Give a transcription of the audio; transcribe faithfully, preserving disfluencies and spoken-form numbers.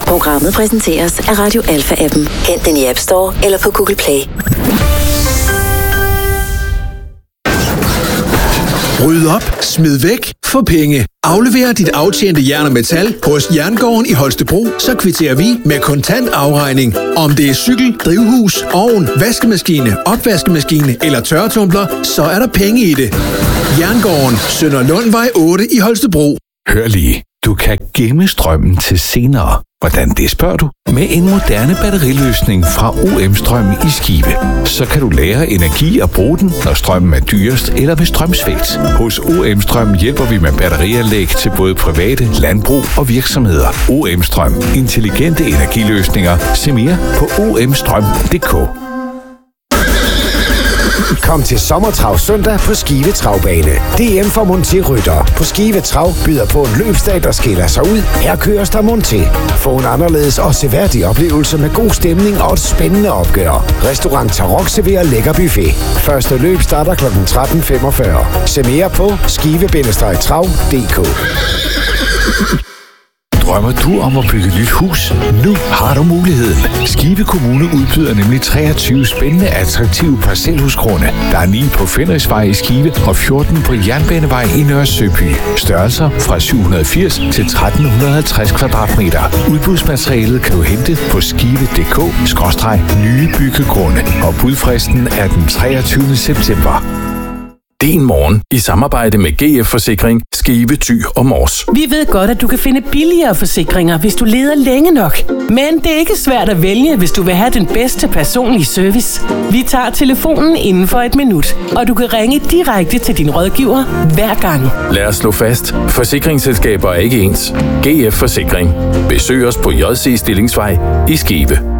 Programmet præsenteres af Radio Alpha-appen. Hent den i App Store eller på Google Play. Ryd op, smid væk, få penge. Aflever dit aftjente jern og metal hos Jerngården i Holstebro, så kvitterer vi med kontant afregning. Om det er cykel, drivhus, ovn, vaskemaskine, opvaskemaskine eller tørretumbler, så er der penge i det. Jerngården, Sønderlundvej otte i Holstebro. Hør lige, du kan gemme strømmen til senere. Hvordan det spørger du? Med en moderne batteriløsning fra O M Strøm i Skive. Så kan du lære energi og bruge den, når strømmen er dyrest eller ved strømsvigt. Hos O M Strøm hjælper vi med batterianlæg til både private, landbrug og virksomheder. O M Strøm. Intelligente energiløsninger. Se mere på o m strøm punktum d k. Kom til Sommertrav søndag på Skive Travbane. D M for Monté-rytter på Skive Trav byder på en løbsdag, der skiller sig ud. Her køres der Monté. Få en anderledes og seværdig oplevelse med god stemning og et spændende opgør. Restaurant Tarok serverer lækker buffet. Første løb starter klokken tretten femogfyrre. Se mere på skive trav punktum d k. Drømmer du om at bygge et nyt hus? Nu har du muligheden. Skive Kommune udbyder nemlig treogtyve spændende, attraktive parcelhusgrunde. Der er ni på Fenrisvej i Skive og fjorten på Jernbanevej i Nørre Søby. Størrelser fra syv hundrede og firs til tretten halvtreds kvadratmeter. Udbudsmaterialet kan du hente på skive punktum d k skråstreg nye byggegrunde. Og budfristen er den treogtyvende september. Din morgen i samarbejde med G F Forsikring, Skive, Thy og Mors. Vi ved godt, at du kan finde billigere forsikringer, hvis du leder længe nok. Men det er ikke svært at vælge, hvis du vil have den bedste personlige service. Vi tager telefonen inden for et minut, og du kan ringe direkte til din rådgiver hver gang. Lad os slå fast. Forsikringsselskaber er ikke ens. G F Forsikring. Besøg os på J C Stillingsvej i Skive.